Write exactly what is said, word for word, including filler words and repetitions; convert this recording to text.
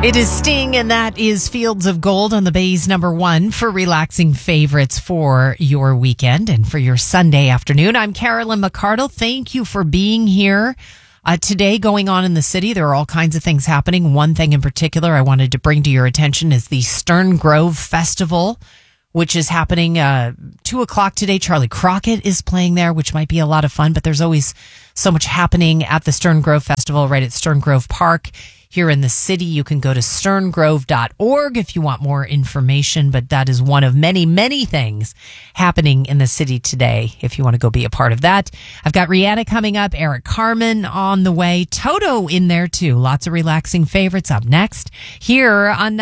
It is Sting, and that is Fields of Gold on the Bay's number one for relaxing favorites for your weekend and for your Sunday afternoon. I'm Carolyn McCardle. Thank you for being here. Uh, today, going on in the city, there are all kinds of things happening. One thing in particular I wanted to bring to your attention is the Stern Grove Festival, which is happening uh two o'clock today. Charlie Crockett is playing there, which might be a lot of fun, but there's always so much happening at the Stern Grove Festival right at Stern Grove Park here in the city. You can go to stern grove dot org if you want more information, but that is one of many, many things happening in the city today if you want to go be a part of that. I've got Rihanna coming up, Eric Carmen on the way, Toto in there too. Lots of relaxing favorites up next here on